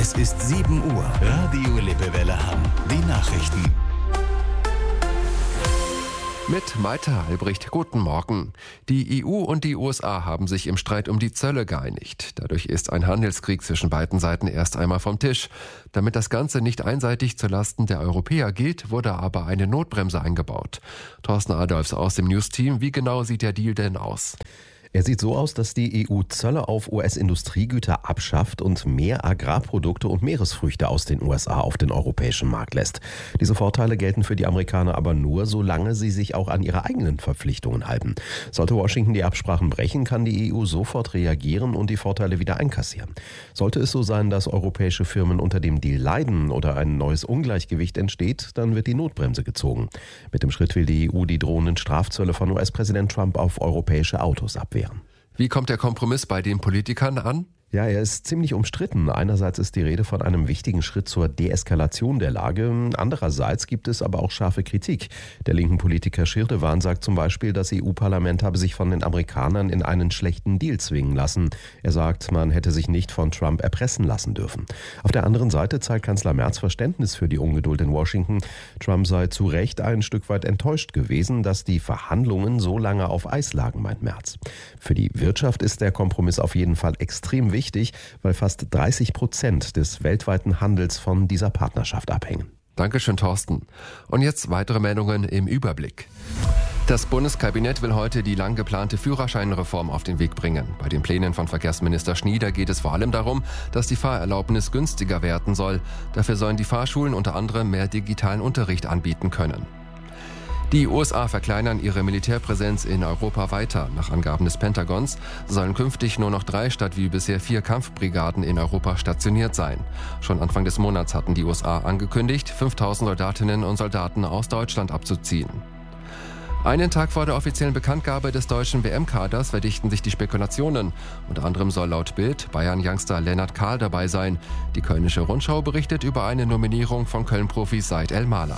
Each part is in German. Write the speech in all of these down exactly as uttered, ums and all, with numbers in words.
Es ist sieben Uhr. Radio Lippewelle Hamm. Die Nachrichten. Mit Maite Albrecht, guten Morgen. Die E U und die U S A haben sich im Streit um die Zölle geeinigt. Dadurch ist ein Handelskrieg zwischen beiden Seiten erst einmal vom Tisch. Damit das Ganze nicht einseitig zulasten der Europäer geht, wurde aber eine Notbremse eingebaut. Thorsten Adolfs aus dem News-Team, wie genau sieht der Deal denn aus? Er sieht so aus, dass die E U Zölle auf U S-Industriegüter abschafft und mehr Agrarprodukte und Meeresfrüchte aus den U S A auf den europäischen Markt lässt. Diese Vorteile gelten für die Amerikaner aber nur, solange sie sich auch an ihre eigenen Verpflichtungen halten. Sollte Washington die Absprachen brechen, kann die E U sofort reagieren und die Vorteile wieder einkassieren. Sollte es so sein, dass europäische Firmen unter dem Deal leiden oder ein neues Ungleichgewicht entsteht, dann wird die Notbremse gezogen. Mit dem Schritt will die E U die drohenden Strafzölle von U S-Präsident Trump auf europäische Autos abwehren. Wie kommt der Kompromiss bei den Politikern an? Ja, er ist ziemlich umstritten. Einerseits ist die Rede von einem wichtigen Schritt zur Deeskalation der Lage. Andererseits gibt es aber auch scharfe Kritik. Der linken Politiker Schirdewan sagt zum Beispiel, das E U-Parlament habe sich von den Amerikanern in einen schlechten Deal zwingen lassen. Er sagt, man hätte sich nicht von Trump erpressen lassen dürfen. Auf der anderen Seite zeigt Kanzler Merz Verständnis für die Ungeduld in Washington. Trump sei zu Recht ein Stück weit enttäuscht gewesen, dass die Verhandlungen so lange auf Eis lagen, meint Merz. Für die Wirtschaft ist der Kompromiss auf jeden Fall extrem wichtig. Wichtig, weil fast dreißig Prozent des weltweiten Handels von dieser Partnerschaft abhängen. Dankeschön, Thorsten. Und jetzt weitere Meldungen im Überblick. Das Bundeskabinett will heute die lang geplante Führerscheinreform auf den Weg bringen. Bei den Plänen von Verkehrsminister Schnieder geht es vor allem darum, dass die Fahrerlaubnis günstiger werden soll. Dafür sollen die Fahrschulen unter anderem mehr digitalen Unterricht anbieten können. Die U S A verkleinern ihre Militärpräsenz in Europa weiter. Nach Angaben des Pentagons sollen künftig nur noch drei statt wie bisher vier Kampfbrigaden in Europa stationiert sein. Schon Anfang des Monats hatten die U S A angekündigt, fünftausend Soldatinnen und Soldaten aus Deutschland abzuziehen. Einen Tag vor der offiziellen Bekanntgabe des deutschen W M-Kaders verdichten sich die Spekulationen. Unter anderem soll laut Bild Bayern-Youngster Lennart Kahl dabei sein. Die Kölnische Rundschau berichtet über eine Nominierung von Köln-Profis Said El-Mala.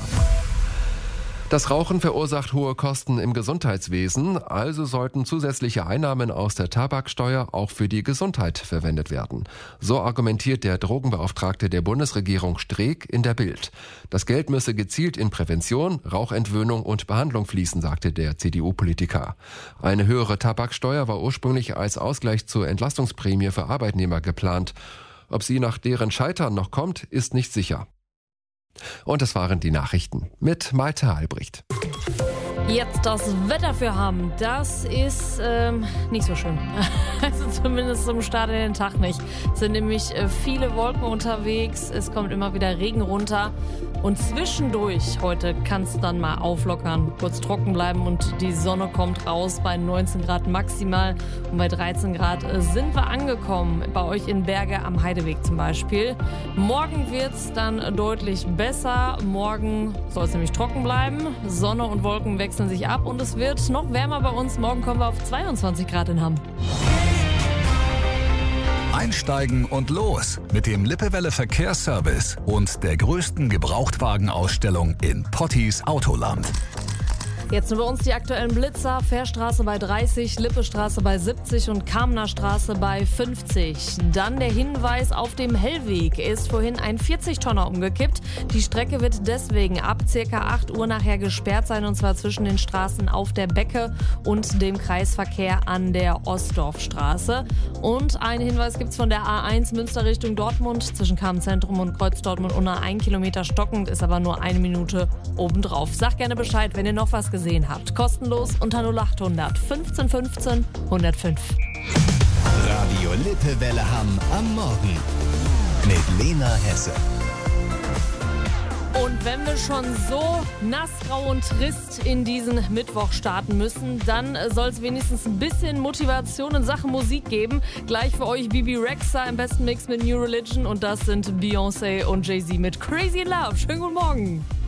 Das Rauchen verursacht hohe Kosten im Gesundheitswesen, also sollten zusätzliche Einnahmen aus der Tabaksteuer auch für die Gesundheit verwendet werden. So argumentiert der Drogenbeauftragte der Bundesregierung Streeck in der Bild. Das Geld müsse gezielt in Prävention, Rauchentwöhnung und Behandlung fließen, sagte der C D U-Politiker. Eine höhere Tabaksteuer war ursprünglich als Ausgleich zur Entlastungsprämie für Arbeitnehmer geplant. Ob sie nach deren Scheitern noch kommt, ist nicht sicher. Und das waren die Nachrichten mit Maite Albrecht. Jetzt das Wetter für Hamm, das ist ähm, nicht so schön. Also zumindest zum Start in den Tag nicht. Es sind nämlich äh, viele Wolken unterwegs, es kommt immer wieder Regen runter. Und zwischendurch, heute kann es dann mal auflockern, kurz trocken bleiben und die Sonne kommt raus bei neunzehn Grad maximal. Und bei dreizehn Grad äh, sind wir angekommen, bei euch in Berge am Heideweg zum Beispiel. Morgen wird es dann deutlich besser. Morgen soll es nämlich trocken bleiben. Sonne und Wolken wechseln sich ab und es wird noch wärmer bei uns. Morgen kommen wir auf zweiundzwanzig Grad in Hamm. Einsteigen und los mit dem Lippewelle Verkehrsservice und der größten Gebrauchtwagenausstellung in Pottis Autoland. Jetzt nur bei uns die aktuellen Blitzer. Fährstraße bei dreißig, Lippestraße bei siebzig und Kamener Straße bei fünfzig. Dann der Hinweis auf dem Hellweg. Ist vorhin ein vierzig-Tonner umgekippt. Die Strecke wird deswegen ab ca. acht Uhr nachher gesperrt sein, und zwar zwischen den Straßen auf der Becke und dem Kreisverkehr an der Ostdorfstraße. Und einen Hinweis gibt es von der A eins Münster Richtung Dortmund. Zwischen Kamen-Zentrum und Kreuz Dortmund unter ein Kilometer stockend, ist aber nur eine Minute obendrauf. Sagt gerne Bescheid, wenn ihr noch was gesehen habt. Kostenlos unter null acht hundert fünfzehn fünfzehn hundertfünf. Radio Lippewelle Hamm am Morgen mit Lena Hesse. Und wenn wir schon so nass, grau und trist in diesen Mittwoch starten müssen, dann soll es wenigstens ein bisschen Motivation in Sachen Musik geben. Gleich für euch Bibi Rexha im besten Mix mit New Religion, und das sind Beyoncé und Jay-Z mit Crazy in Love. Schönen guten Morgen.